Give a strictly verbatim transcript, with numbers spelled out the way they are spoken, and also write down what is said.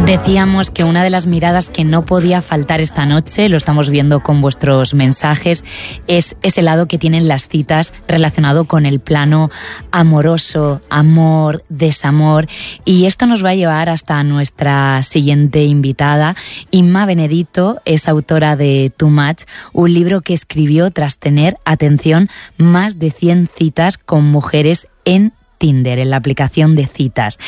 Decíamos que una de las miradas que no podía faltar esta noche, lo estamos viendo con vuestros mensajes, es ese lado que tienen las citas relacionado con el plano amoroso, amor, desamor. Y esto nos va a llevar hasta nuestra siguiente invitada. Inma Benedito es autora de Too Much, un libro que escribió tras tener, atención, más de cien citas con mujeres en Tinder, en la aplicación de citas.